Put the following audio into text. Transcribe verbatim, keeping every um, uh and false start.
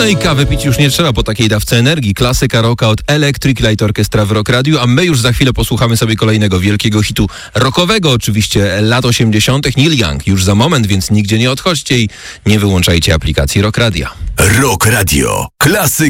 No i kawy pić już nie trzeba po takiej dawce energii. Klasyka rocka od Electric Light Orchestra w Rock Radio, a my już za chwilę posłuchamy sobie kolejnego wielkiego hitu rockowego, oczywiście lat osiemdziesiątych. Neil Young już za moment, więc nigdzie nie odchodźcie i nie wyłączajcie aplikacji Rock Radia. Rock Radio. Klasyka.